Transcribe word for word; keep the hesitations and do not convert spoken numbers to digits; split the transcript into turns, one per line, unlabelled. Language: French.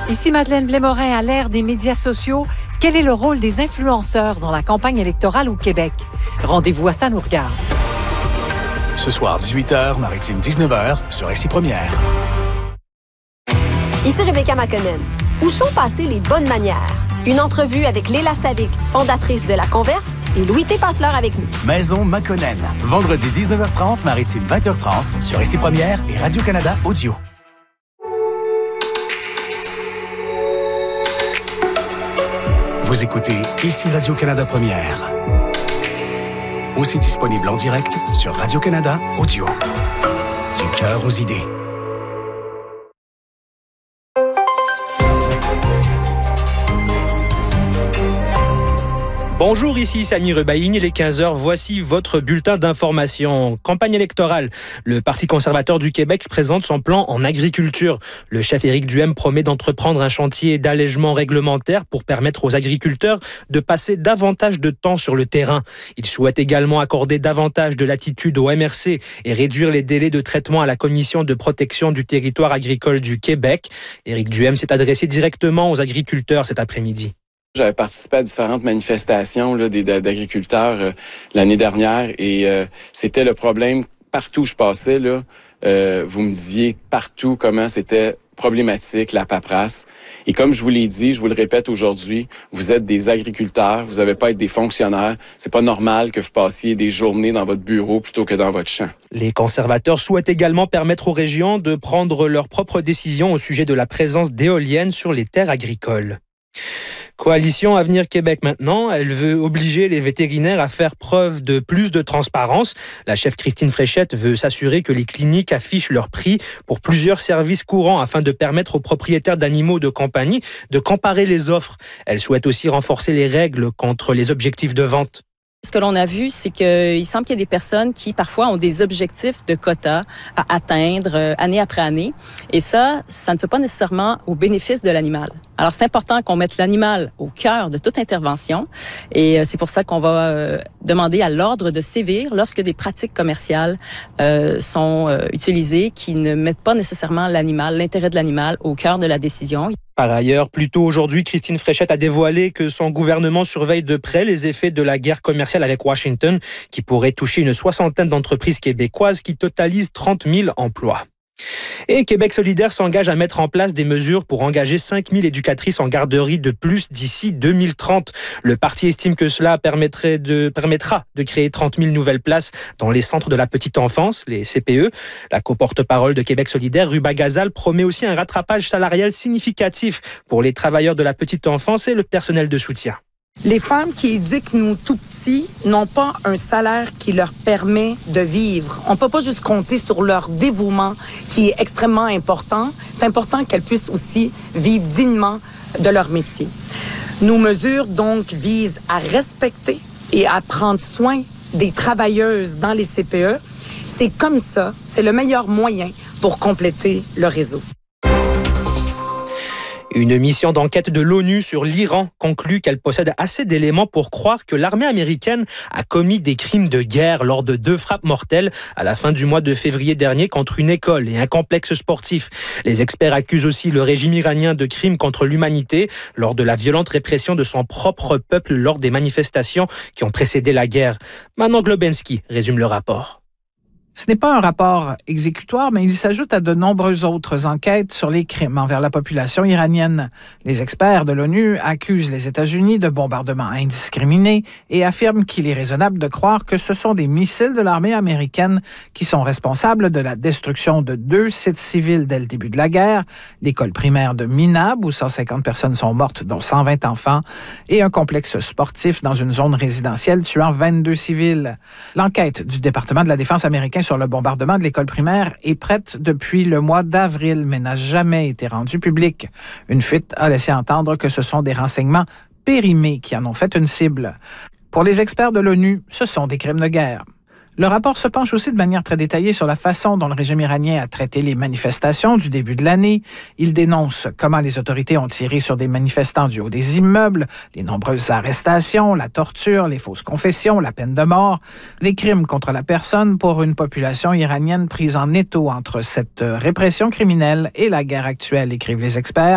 Ici Madeleine Blais-Morin. À l'ère des médias sociaux, quel est le rôle des influenceurs dans la campagne électorale au Québec? Rendez-vous à Ça nous regarde.
Ce soir, dix-huit heures, Maritime dix-neuf heures, sur Ici Première.
Ici Rebecca McConnell. Où sont passées les bonnes manières? Une entrevue avec Léla Savic, fondatrice de La Converse, et Louis T. Passeleur avec nous.
Maison McConnell. Vendredi dix-neuf heures trente, Maritime vingt heures trente, sur Ici Première et Radio-Canada Audio. Vous écoutez Ici Radio-Canada Première. Aussi disponible en direct sur Radio-Canada Audio. Du cœur aux idées.
Bonjour, ici Samy Rebaïgne, il est quinze heures, voici votre bulletin d'information. Campagne électorale. Le Parti conservateur du Québec présente son plan en agriculture. Le chef Éric Duhaime promet d'entreprendre un chantier d'allègement réglementaire pour permettre aux agriculteurs de passer davantage de temps sur le terrain. Il souhaite également accorder davantage de latitude au M R C et réduire les délais de traitement à la Commission de protection du territoire agricole du Québec. Éric Duhaime s'est adressé directement aux agriculteurs cet après-midi.
J'avais participé à différentes manifestations là, des, d'agriculteurs euh, l'année dernière et euh, c'était le problème partout où je passais. Là, euh, vous me disiez partout comment c'était problématique, la paperasse. Et comme je vous l'ai dit, je vous le répète aujourd'hui, vous êtes des agriculteurs, vous n'avez pas à être des fonctionnaires. C'est pas normal que vous passiez des journées dans votre bureau plutôt que dans votre champ.
Les conservateurs souhaitent également permettre aux régions de prendre leurs propres décisions au sujet de la présence d'éoliennes sur les terres agricoles. Coalition Avenir Québec maintenant, elle veut obliger les vétérinaires à faire preuve de plus de transparence. La chef Christine Fréchette veut s'assurer que les cliniques affichent leurs prix pour plusieurs services courants afin de permettre aux propriétaires d'animaux de compagnie de comparer les offres. Elle souhaite aussi renforcer les règles contre les objectifs de vente.
Ce que l'on a vu, c'est qu'il semble qu'il y a des personnes qui, parfois, ont des objectifs de quotas à atteindre euh, année après année. Et ça, ça ne fait pas nécessairement au bénéfice de l'animal. Alors, c'est important qu'on mette l'animal au cœur de toute intervention. Et euh, c'est pour ça qu'on va euh, demander à l'ordre de sévir lorsque des pratiques commerciales euh, sont euh, utilisées qui ne mettent pas nécessairement l'animal, l'intérêt de l'animal au cœur de la décision.
Par ailleurs, plus tôt aujourd'hui, Christine Fréchette a dévoilé que son gouvernement surveille de près les effets de la guerre commerciale avec Washington, qui pourrait toucher une soixantaine d'entreprises québécoises qui totalisent trente mille emplois. Et Québec solidaire s'engage à mettre en place des mesures pour engager cinq mille éducatrices en garderie de plus d'ici deux mille trente. Le parti estime que cela permettrait de, permettra de créer trente mille nouvelles places dans les centres de la petite enfance, les C P E. La co-porte-parole de Québec solidaire, Ruba Gazal, promet aussi un rattrapage salarial significatif pour les travailleurs de la petite enfance et le personnel de soutien.
Les femmes qui éduquent nos tout-petits n'ont pas un salaire qui leur permet de vivre. On ne peut pas juste compter sur leur dévouement qui est extrêmement important. C'est important qu'elles puissent aussi vivre dignement de leur métier. Nos mesures, donc, visent à respecter et à prendre soin des travailleuses dans les C P E. C'est comme ça, c'est le meilleur moyen pour compléter le réseau.
Une mission d'enquête de l'ONU sur l'Iran conclut qu'elle possède assez d'éléments pour croire que l'armée américaine a commis des crimes de guerre lors de deux frappes mortelles à la fin du mois de février dernier contre une école et un complexe sportif. Les experts accusent aussi le régime iranien de crimes contre l'humanité lors de la violente répression de son propre peuple lors des manifestations qui ont précédé la guerre. Manon Globensky résume le rapport.
Ce n'est pas un rapport exécutoire, mais il s'ajoute à de nombreuses autres enquêtes sur les crimes envers la population iranienne. Les experts de l'ONU accusent les États-Unis de bombardements indiscriminés et affirment qu'il est raisonnable de croire que ce sont des missiles de l'armée américaine qui sont responsables de la destruction de deux sites civils dès le début de la guerre, l'école primaire de Minab, où cent cinquante personnes sont mortes, dont cent vingt enfants, et un complexe sportif dans une zone résidentielle tuant vingt-deux civils. L'enquête du département de la défense américain sur le bombardement de l'école primaire est prête depuis le mois d'avril, mais n'a jamais été rendue publique. Une fuite a laissé entendre que ce sont des renseignements périmés qui en ont fait une cible. Pour les experts de l'ONU, ce sont des crimes de guerre. Le rapport se penche aussi de manière très détaillée sur la façon dont le régime iranien a traité les manifestations du début de l'année. Il dénonce comment les autorités ont tiré sur des manifestants du haut des immeubles, les nombreuses arrestations, la torture, les fausses confessions, la peine de mort, des crimes contre la personne pour une population iranienne prise en étau entre cette répression criminelle et la guerre actuelle, écrivent les experts.